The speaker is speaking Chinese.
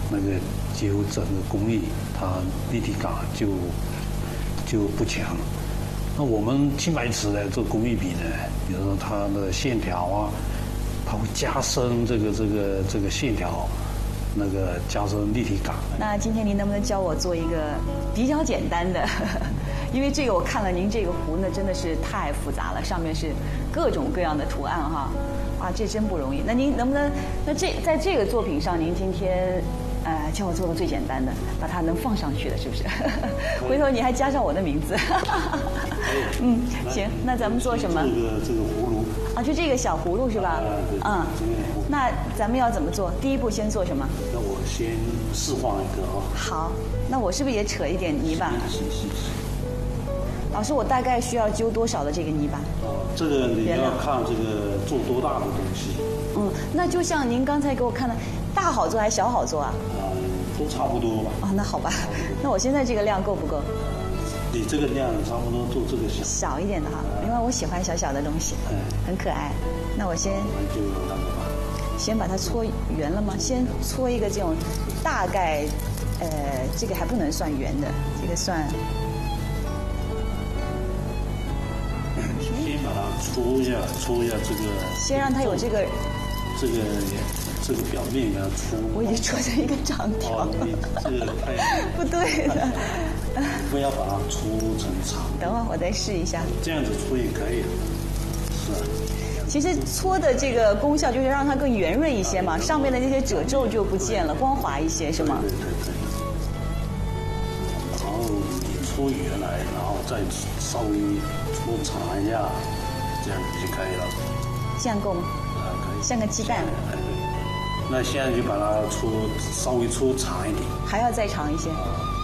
那个几乎整个工艺它立体感就不强。那我们青白瓷的这个工艺笔呢，比如说它的线条啊，它会加深这个线条，那个加深立体感。 那今天您能不能教我做一个比较简单的？因为这个我看了您这个壶呢，真的是太复杂了，上面是各种各样的图案哈，哇，这真不容易。那您能不能在这个作品上，您今天教我做个最简单的，把它能放上去的，是不是？回头你还加上我的名字。嗯，行，那咱们做什么？ 这个葫芦啊，就这个小葫芦是吧？嗯，那咱们要怎么做？第一步先做什么？ 那我先示范一个啊。 好，那我是不是也扯一点泥巴？ 是。 老师，我大概需要揪多少的这个泥巴？ 这个你要看这个做多大的东西。 嗯，那就像您刚才给我看的，大好做还是小好做啊？ 都差不多吧。 哦，那好吧，那我现在这个量够不够？ 你这个量差不多做这个小一点的哈，因为我喜欢小小的东西，很可爱。那我先就那个吧， 先把它搓圆了吗？先搓一个这种大概，这个还不能算圆的，这个算。 先把它搓一下这个。 先让它有这个表面给它搓。 我已经搓成一个长条了。 这个太不对了。 不要把它搓成长。 等会儿我再试一下。 这样子搓也可以。是啊。 其实搓的这个功效就是让它更圆润一些嘛，上面的那些褶皱就不见了，光滑一些，是吗？ 对。然后你搓圆来，然后再稍微搓长一下，这样子就可以了。 这样够吗？ 可以。 像个鸡蛋。 那现在就把它稍微搓长一点。 还要再长一些。